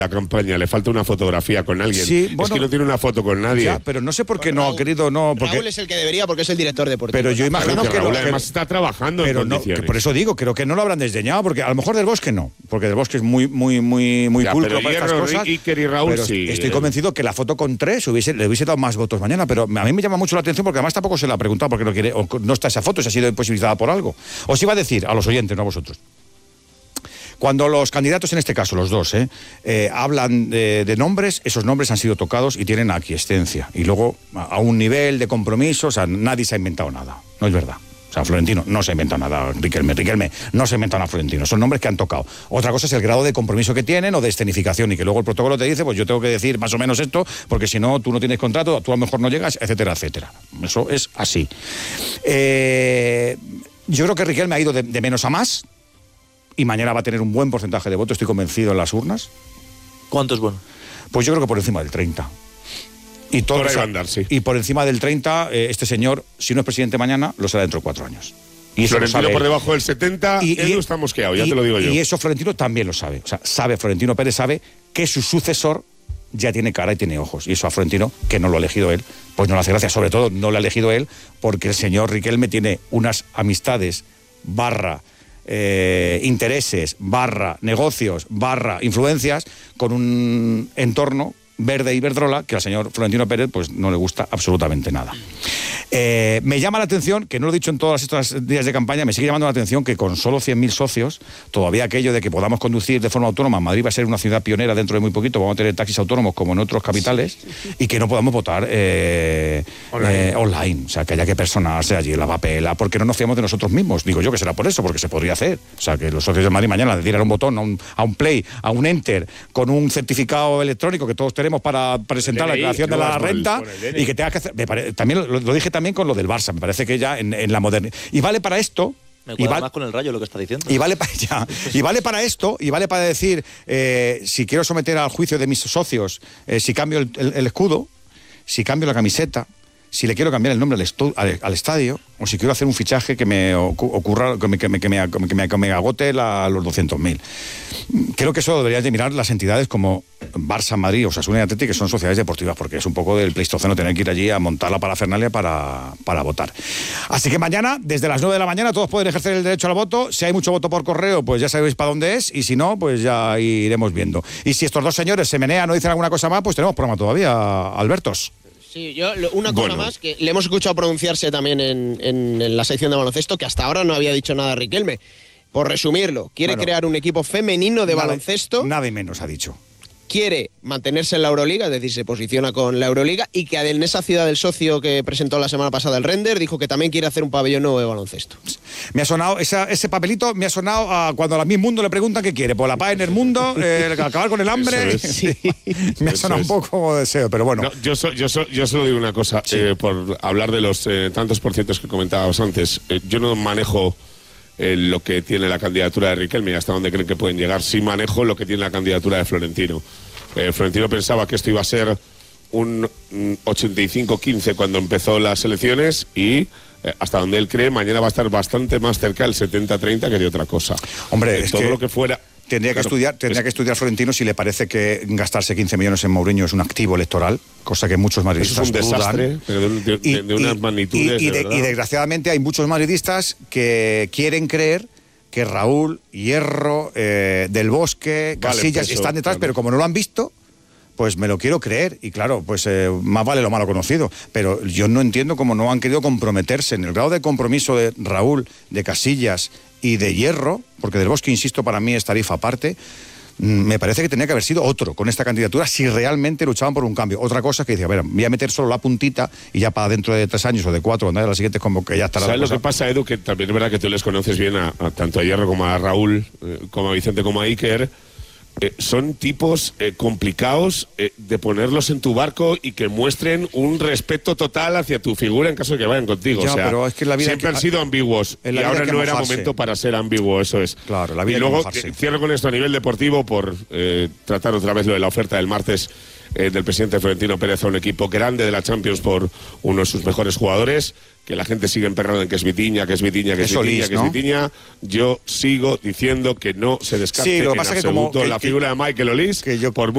la campaña, le falta una fotografía con alguien. Sí, bueno, es que no tiene una foto con nadie. Ya, pero no sé por qué no ha querido, no. Porque... Raúl es el que debería porque es el director deportivo. Pero yo imagino que Raúl además está trabajando en condiciones. por eso digo, creo que no lo habrán desdeñado, porque a lo mejor Del Bosque no, porque Del Bosque es muy pulcro para estas cosas. Iker y Raúl pero sí. Estoy convencido que la foto con 3 le hubiese dado más votos mañana, pero a mí me llama mucho la atención porque además tampoco se la ha preguntado porque no quiere, o no está esa foto, se ha sido imposibilitada por algo. Os iba a decir a los oyentes, no a vosotros. Cuando los candidatos, en este caso los dos, hablan de nombres, esos nombres han sido tocados y tienen aquiescencia. Y luego, a un nivel de compromiso, o sea, nadie se ha inventado nada. No es verdad. O sea, Florentino no se ha inventado nada, Riquelme no se ha inventado nada Florentino. Son nombres que han tocado. Otra cosa es el grado de compromiso que tienen o de escenificación y que luego el protocolo te dice, pues yo tengo que decir más o menos esto, porque si no, tú no tienes contrato, tú a lo mejor no llegas, etcétera, etcétera. Eso es así. Yo creo que Riquelme ha ido de menos a más. Y mañana va a tener un buen porcentaje de votos, estoy convencido, en las urnas. ¿Cuánto es bueno? Pues yo creo que por encima del 30. Y, todo por ahí va a andar, sí. Y por encima del 30, este señor, si no es presidente mañana, lo será dentro de 4 años. Y eso Florentino por debajo del 70, Edu está mosqueado, ya te lo digo yo. Y eso Florentino también lo sabe. O sea, Florentino Pérez sabe que su sucesor ya tiene cara y tiene ojos. Y eso a Florentino, que no lo ha elegido él, pues no le hace gracia. Sobre todo, no lo ha elegido él porque el señor Riquelme tiene unas amistades intereses, negocios, influencias, con un entorno verde y verdrola que al señor Florentino Pérez pues no le gusta absolutamente nada. Me llama la atención, que no lo he dicho en todos estos días de campaña, me sigue llamando la atención que con solo 100.000 socios, todavía aquello de que podamos conducir de forma autónoma, Madrid va a ser una ciudad pionera dentro de muy poquito, vamos a tener taxis autónomos como en otros capitales, y que no podamos votar online, o sea, que haya que personarse allí en la papela, porque no nos fiamos de nosotros mismos. Digo yo que será por eso, porque se podría hacer. O sea, que los socios de Madrid mañana le dieran un botón a un play, a un enter, con un certificado electrónico que todos tenemos para presentar la declaración de la renta, y que tengas que hacer... También lo dije también con lo del Barça, me parece que ya en la modernidad. Y vale para esto... Me cuadra más con el Rayo lo que está diciendo. Y vale para esto, y vale para decir, si quiero someter al juicio de mis socios, si cambio el escudo, si cambio la camiseta, si le quiero cambiar el nombre al estadio, o si quiero hacer un fichaje que me ocurra, que me agote los 200.000. Creo que eso deberían de mirar las entidades como Barça, Madrid, Osasuna y Atleti, que son sociedades deportivas, porque es un poco del pleistoceno tener que ir allí a montar la parafernalia para votar. Así que mañana, desde las 9 de la mañana, todos pueden ejercer el derecho al voto. Si hay mucho voto por correo, pues ya sabéis para dónde es, y si no, pues ya iremos viendo. Y si estos dos señores se menean o dicen alguna cosa más, pues tenemos programa todavía, Albertos. Sí, una cosa más, que le hemos escuchado pronunciarse también en la sección de baloncesto, que hasta ahora no había dicho nada Riquelme. Por resumirlo, quiere crear un equipo femenino de baloncesto. Nada y menos ha dicho. Quiere mantenerse en la Euroliga, es decir, se posiciona con la Euroliga, y que en esa ciudad del socio que presentó la semana pasada el Render, dijo que también quiere hacer un pabellón nuevo de baloncesto. Me ha sonado, ese papelito me ha sonado a cuando a la Miss Mundo le preguntan qué quiere, pues la paz en el mundo, acabar con el hambre. Sí. Me ha sonado un poco como deseo, pero bueno. No, yo solo digo una cosa, sí. Por hablar de los tantos porcientos que comentabas antes, yo no manejo lo que tiene la candidatura de Riquelme y hasta dónde creen que pueden llegar. Sí manejo lo que tiene la candidatura de Florentino. Florentino pensaba que esto iba a ser un 85-15 cuando empezó las elecciones y hasta donde él cree mañana va a estar bastante más cerca del 70-30 que de otra cosa. Hombre, es todo que lo que fuera... Tendría que estudiar Florentino si le parece que gastarse 15 millones en Mourinho es un activo electoral, cosa que muchos madridistas dudan. Es un desastre, pero de unas magnitudes. Y desgraciadamente hay muchos madridistas que quieren creer que Raúl, Hierro, Del Bosque, Casillas están detrás, pero como no lo han visto, pues me lo quiero creer. Y claro, pues más vale lo malo conocido. Pero yo no entiendo cómo no han querido comprometerse en el grado de compromiso de Raúl, de Casillas y de Hierro, porque Del Bosque, insisto, para mí es tarifa aparte. Me parece que tenía que haber sido otro con esta candidatura si realmente luchaban por un cambio. Otra cosa que decía, a ver, voy a meter solo la puntita y ya para dentro de 3 años o de 4, cuando haya la siguiente, como que ya estará. ¿Sabes lo que pasa, Edu? Que también es verdad que tú les conoces bien a tanto a Hierro como a Raúl, como a Vicente, como a Iker. Son tipos complicados de ponerlos en tu barco y que muestren un respeto total hacia tu figura en caso de que vayan contigo. Ya, o sea, pero es que la vida siempre han sido ambiguos y ahora no era momento para ser ambiguo, eso es. Claro, la vida y luego cierro con esto a nivel deportivo por tratar otra vez lo de la oferta del martes del presidente Florentino Pérez a un equipo grande de la Champions por uno de sus mejores jugadores, que la gente sigue emperrada en que es Vitinha, que es Vitinha, que es Vitinha, que es Vitinha. Yo sigo diciendo que no se descarte en absoluto la figura de Michael Olise, por